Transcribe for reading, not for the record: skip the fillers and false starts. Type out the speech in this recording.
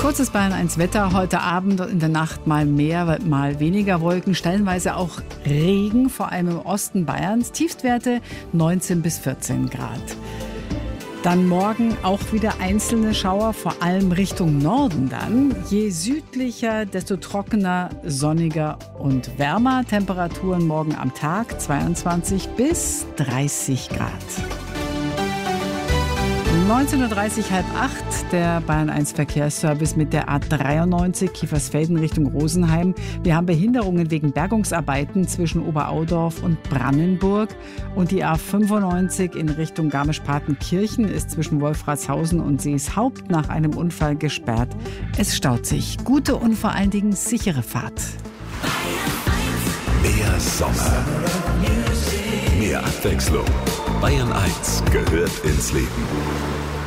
Kurzes Bayern 1 Wetter. Heute Abend und in der Nacht mal mehr, mal weniger Wolken. Stellenweise auch Regen, vor allem im Osten Bayerns. Tiefstwerte 19 bis 14 Grad. Dann morgen auch wieder einzelne Schauer, vor allem Richtung Norden dann. Je südlicher, desto trockener, sonniger und wärmer. Temperaturen morgen am Tag 22 bis 30 Grad. 19.30 Uhr, 7:30, der Bayern 1 Verkehrsservice mit der A93 Kiefersfelden Richtung Rosenheim. Wir haben Behinderungen wegen Bergungsarbeiten zwischen Oberaudorf und Brannenburg. Und die A95 in Richtung Garmisch-Partenkirchen ist zwischen Wolfratshausen und Seeshaupt nach einem Unfall gesperrt. Es staut sich. Gute und vor allen Dingen sichere Fahrt. Mehr Sommer. Mehr Abwechslung. Bayern 1 gehört ins Leben.